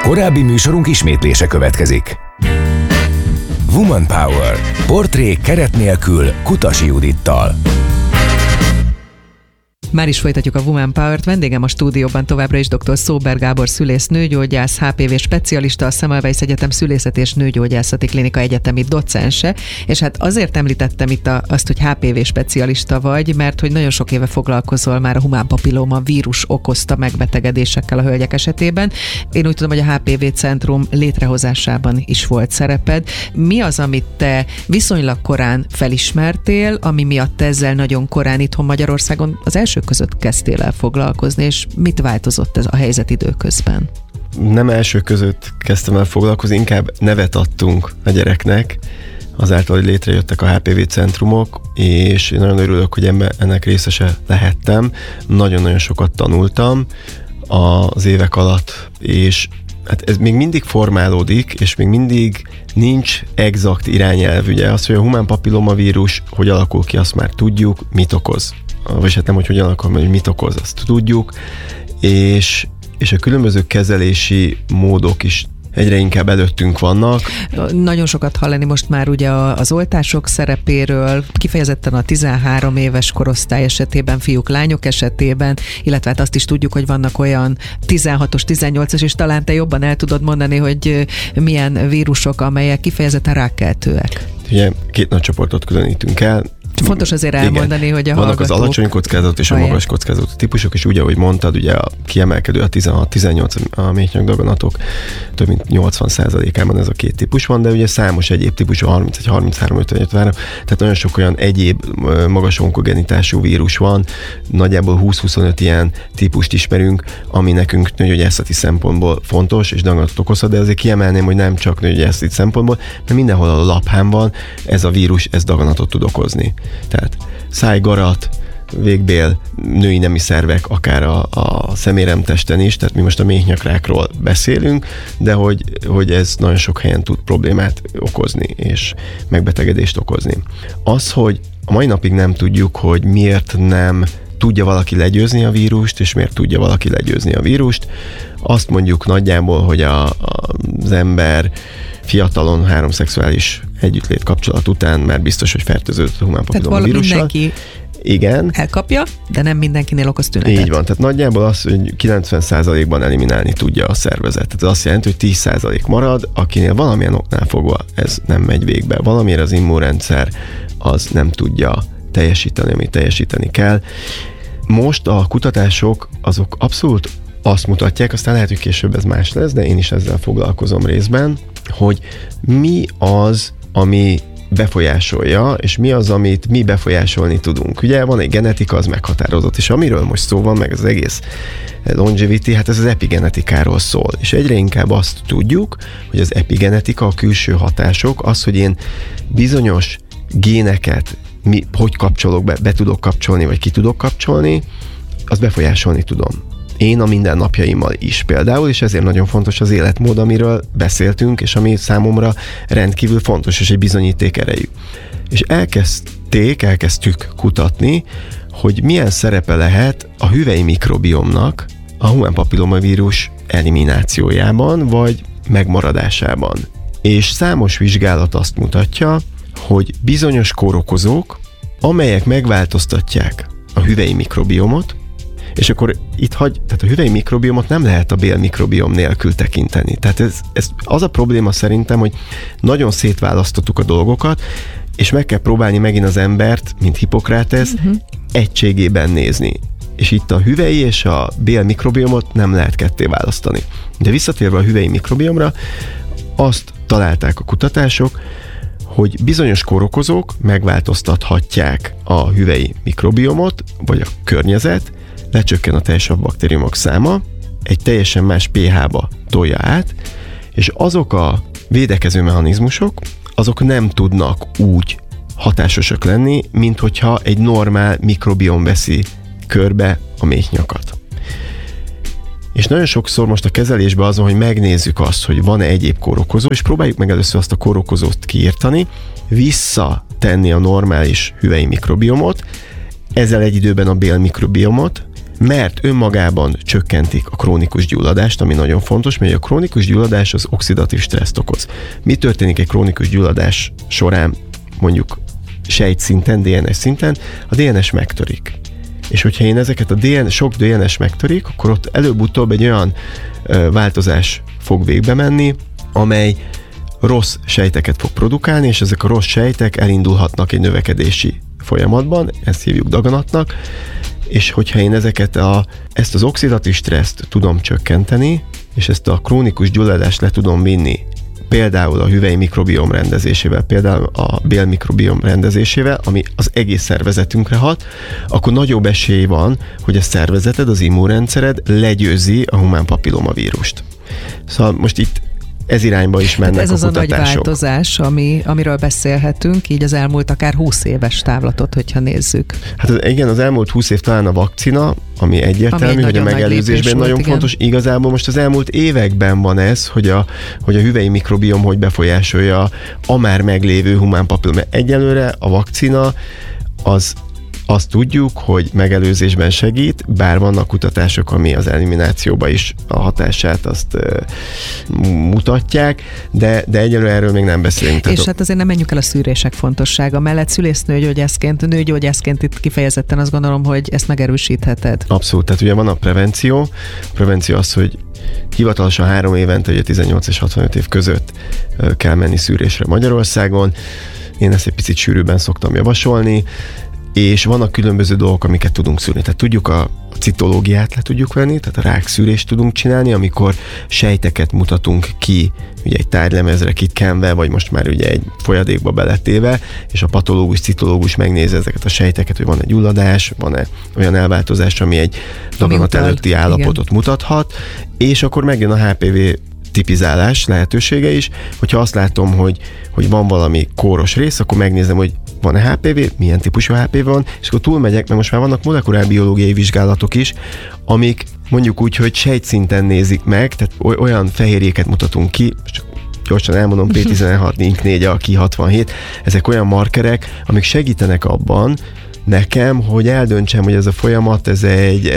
Korábbi műsorunk ismétlése következik. Woman Power. Portré keret nélkül Kutasi Judittal. Már is folytatjuk a Woman Power-t. Vendégem a stúdióban továbbra is dr. Szóber Gábor szülész, nőgyógyász, HPV specialista, a Semmelweis Egyetem Szülészeti és Nőgyógyászati Klinika egyetemi docense, és hát azért említettem itt azt, hogy HPV specialista vagy, mert hogy nagyon sok éve foglalkozol már a humán papillóma vírus okozta megbetegedésekkel a hölgyek esetében. Én úgy tudom, hogy a HPV centrum létrehozásában is volt szereped. Mi az, amit te viszonylag korán felismertél, ami miatt ezzel nagyon korán itthon Magyarországon az első között kezdtél el foglalkozni, és mit változott ez a helyzet időközben? Nem első között kezdtem el foglalkozni, inkább nevet adtunk a gyereknek, azáltal, hogy létrejöttek a HPV centrumok, és én nagyon örülök, hogy ennek részese lehettem. Nagyon-nagyon sokat tanultam az évek alatt, és hát ez még mindig formálódik, és még mindig nincs exakt irányelv. Ugye az, hogy a humán papillomavírus hogy alakul ki, azt már tudjuk, mit okoz. Vagy hát nem, hogy alakul, hogy mit okoz, azt tudjuk, és a különböző kezelési módok is egyre inkább előttünk vannak. Nagyon sokat hallani most már ugye az oltások szerepéről, kifejezetten a 13 éves korosztály esetében, fiúk, lányok esetében, illetve hát azt is tudjuk, hogy vannak olyan 16-os, 18-as, és talán te jobban el tudod mondani, hogy milyen vírusok, amelyek kifejezetten rákkeltőek. Ugye 2 nagy csoportot különítünk el. Fontos azért elmondani, hogy a vannak az alacsony kockázat és a magas kockázatú típusok, és úgy, ahogy mondtad, ugye a kiemelkedő a 16-18 a méhnyakdaganatok, több mint 80%-ában ez a 2 típus van, de ugye számos egyéb típus, 31, 33, 55, tehát nagyon sok olyan egyéb magas onkogenitású vírus van, nagyjából 20-25 ilyen típust ismerünk, ami nekünk nőgyógyászati szempontból fontos, és daganatot okozhat, de azért kiemelném, hogy nem csak nőgyógyászati szempontból, mert mindenhol a laphán van, ez a vírus, ez daganatot tud okozni. Tehát szájgarat, végbél, női nemi szervek, akár a szeméremtesten is, tehát mi most a méhnyakrákról beszélünk, de hogy ez nagyon sok helyen tud problémát okozni, és megbetegedést okozni. Az, hogy a mai napig nem tudjuk, hogy miért nem tudja valaki legyőzni a vírust, és miért tudja valaki legyőzni a vírust, azt mondjuk nagyjából, hogy az ember fiatalon 3 szexuális együttlét kapcsolat után már biztos, hogy fertőződött a humán papilloma vírussal. Mindenki igen. elkapja, de nem mindenkinél okoz tünetet. Így van, tehát nagyjából az, hogy 90%-ban eliminálni tudja a szervezet. Tehát ez azt jelenti, hogy 10% marad, akinél valamilyen oknál fogva ez nem megy végbe. Valamiért az immunrendszer az nem tudja teljesíteni, amit teljesíteni kell. Most a kutatások azok abszolút azt mutatják, aztán lehet, hogy később ez más lesz, de én is ezzel foglalkozom részben, hogy mi az, ami befolyásolja, és mi az, amit mi befolyásolni tudunk. Ugye van egy genetika, az meghatározott, és amiről most szó van, meg az egész longevity, hát ez az epigenetikáról szól. És egyre inkább azt tudjuk, hogy az epigenetika, a külső hatások, az, hogy én bizonyos géneket hogy kapcsolok be tudok kapcsolni, vagy ki tudok kapcsolni, azt befolyásolni tudom. Én a mindennapjaimmal is például, és ezért nagyon fontos az életmód, amiről beszéltünk, és ami számomra rendkívül fontos, és egy bizonyíték erejű. És elkezdtük kutatni, hogy milyen szerepe lehet a hüvely mikrobiomnak a humán papillomavírus eliminációjában, vagy megmaradásában. És számos vizsgálat azt mutatja, hogy bizonyos kórokozók, amelyek megváltoztatják a hüvely mikrobiomot, és akkor tehát a hüvely mikrobiomot nem lehet a bélmikrobiom nélkül tekinteni. Tehát ez az a probléma szerintem, hogy nagyon szétválasztottuk a dolgokat, és meg kell próbálni megint az embert, mint Hippokrates, egységében nézni. És itt a hüvely és a bélmikrobiomot nem lehet ketté választani. De visszatérve a hüvely mikrobiomra, azt találták a kutatások, hogy bizonyos kórokozók megváltoztathatják a hüvely mikrobiomot, vagy a környezet, lecsökken a teljesav baktériumok száma, egy teljesen más pH-ba tolja át, és azok a védekező mechanizmusok, azok nem tudnak úgy hatásosak lenni, mint hogyha egy normál mikrobiom veszi körbe a méhnyakat. És nagyon sokszor most a kezelésben azon, hogy megnézzük azt, hogy van-e egyéb kórokozó, és próbáljuk meg először azt a kórokozót kiírtani, visszatenni a normális hüvely mikrobiomot, ezzel egy időben a bélmikrobiomot, mert önmagában csökkentik a krónikus gyulladást, ami nagyon fontos, mert a krónikus gyulladás az oxidatív stresszt okoz. Mi történik egy krónikus gyulladás során, mondjuk sejtszinten, DNS szinten? A DNS megtörik. És hogyha én ezeket sok DNS megtörik, akkor ott előbb-utóbb egy olyan változás fog végbe menni, amely rossz sejteket fog produkálni, és ezek a rossz sejtek elindulhatnak egy növekedési folyamatban, ezt hívjuk daganatnak, és hogyha én ezt az oxidatív stresszt tudom csökkenteni, és ezt a krónikus gyulladást le tudom vinni, például a hüvely mikrobiom rendezésével, például a bélmikrobiom rendezésével, ami az egész szervezetünkre hat, akkor nagyobb esély van, hogy a szervezeted, az immunrendszered legyőzi a humán papillomavírust. Szóval most itt ez irányba is mennek ez a kutatások. Ez az a nagy változás, amiről beszélhetünk, így az elmúlt akár 20 éves távlatot, hogyha nézzük. Hát igen, az elmúlt 20 év talán a vakcina, ami egyértelmű, hogy a megelőzésben nagyon fontos. Igazából most az elmúlt években van ez, hogy a hüvelyi mikrobiom hogy befolyásolja a már meglévő humán papillom. Egyelőre a vakcina azt tudjuk, hogy megelőzésben segít, bár vannak kutatások, ami az eliminációba is a hatását azt mutatják, de egyelőre erről még nem beszélünk. És hát azért nem menjünk el a szűrések fontossága mellett. Nőgyógyászként itt kifejezetten azt gondolom, hogy ezt megerősítheted. Abszolút, tehát ugye van a prevenció. A prevenció az, hogy hivatalosan 3 évente, ugye 18 és 65 év között kell menni szűrésre Magyarországon. Én ezt egy picit sűrűbben szoktam javasolni, és vannak különböző dolgok, amiket tudunk szűrni. Tehát tudjuk a citológiát le tudjuk venni, tehát a rákszűrést tudunk csinálni, amikor sejteket mutatunk ki, ugye egy tárgylemezre kitkenve, vagy most már ugye egy folyadékba beletéve, és a patológus, citológus megnézi ezeket a sejteket, hogy van-e gyulladás, van-e olyan elváltozás, ami egy daganat előtti állapotot mutathat, és akkor megjön a HPV tipizálás lehetősége is, hogyha azt látom, hogy van valami kóros rész, akkor megnézem, hogy van-e HPV, milyen típusú HPV van, és akkor túlmegyek, mert most már vannak molekulárbiológiai vizsgálatok is, amik mondjuk úgy, hogy sejtszinten nézik meg, tehát olyan fehérjéket mutatunk ki, csak gyorsan elmondom, P16, NINK4, a Ki67, ezek olyan markerek, amik segítenek abban nekem, hogy eldöntsem, hogy ez a folyamat, ez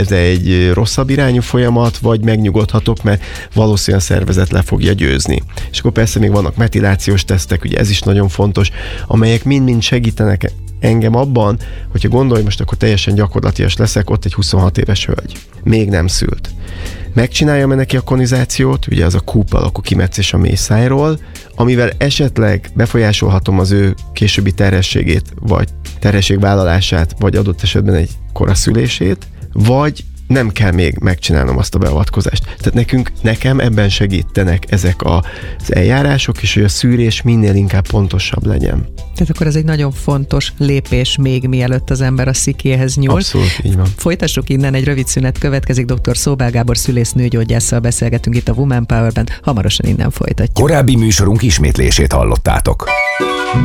egy rosszabb irányú folyamat, vagy megnyugodhatok, mert valószínűleg a szervezet le fogja győzni. És akkor persze még vannak metilációs tesztek, ugye ez is nagyon fontos, amelyek mind-mind segítenek engem abban, hogyha gondolj, most akkor teljesen gyakorlatias leszek, ott egy 26 éves hölgy. Még nem szült. Megcsináljam-e neki a konizációt, ugye az a kúp alakú kimetszés a mészájról, amivel esetleg befolyásolhatom az ő későbbi terhességét, vagy terhességvállalását, vagy adott esetben egy koraszülését, vagy nem kell még megcsinálnom azt a beavatkozást. Tehát nekem ebben segítenek ezek az eljárások, és hogy a szűrés minél inkább pontosabb legyen. Tehát akkor ez egy nagyon fontos lépés még mielőtt az ember a szikéhez nyúl. Abszolút, így van. Folytassuk innen, egy rövid szünet következik. Dr. Szóbel Gábor szülész nőgyógyásszal beszélgetünk itt a Woman Power-ben. Hamarosan innen folytatjuk. Korábbi műsorunk ismétlését hallottátok.